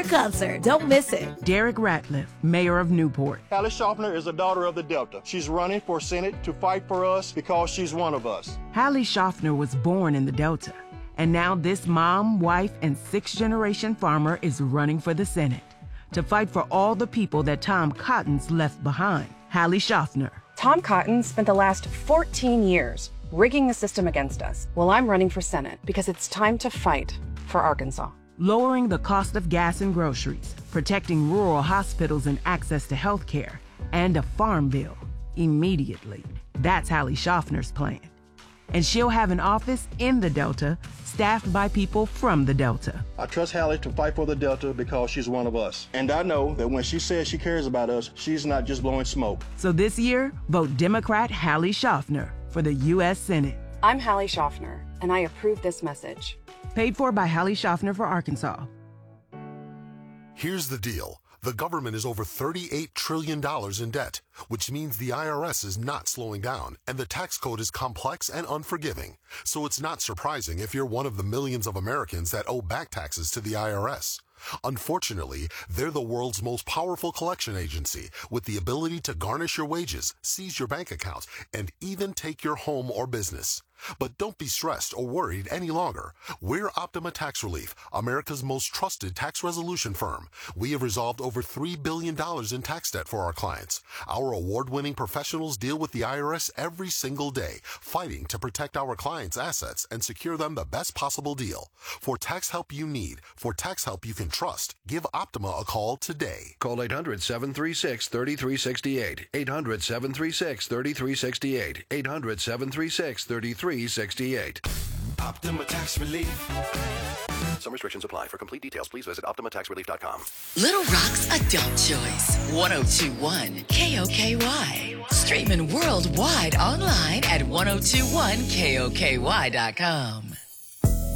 Schaffner concert. Don't miss it. Derek Ratliff, mayor of Newport. Hallie Schaffner is a daughter of the Delta. She's running for Senate to fight for us because she's one of us. Hallie Schaffner was born in the Delta, and now this mom, wife, and sixth-generation farmer is running for the Senate to fight for all the people that Tom Cotton's left behind. Hallie Schaffner. Tom Cotton spent the last 14 years rigging the system against us. Well, I'm running for Senate because it's time to fight for Arkansas. Lowering the cost of gas and groceries, protecting rural hospitals and access to health care, and a farm bill immediately. That's Hallie Schaffner's plan. And she'll have an office in the Delta, staffed by people from the Delta. I trust Hallie to fight for the Delta because she's one of us. And I know that when she says she cares about us, she's not just blowing smoke. So this year, vote Democrat Hallie Schaffner for the U.S. Senate. I'm Hallie Schaffner, and I approve this message. Paid for by Hallie Schaffner for Arkansas. Here's the deal. The government is over $38 trillion in debt, which means the IRS is not slowing down, and the tax code is complex and unforgiving. So it's not surprising if you're one of the millions of Americans that owe back taxes to the IRS. Unfortunately, they're the world's most powerful collection agency with the ability to garnish your wages, seize your bank account, and even take your home or business. But don't be stressed or worried any longer. We're Optima Tax Relief, America's most trusted tax resolution firm. We have resolved over $3 billion in tax debt for our clients. Our award-winning professionals deal with the IRS every single day, fighting to protect our clients' assets and secure them the best possible deal. For tax help you need, for tax help you can trust, give Optima a call today. Call 800-736-3368. 800-736-3368. 800-736-3368. Optima Tax Relief. Some restrictions apply. For complete details, please visit OptimaTaxRelief.com. Little Rock's Adult Choice. 1021 KOKY. Streaming worldwide online at 1021KOKY.com.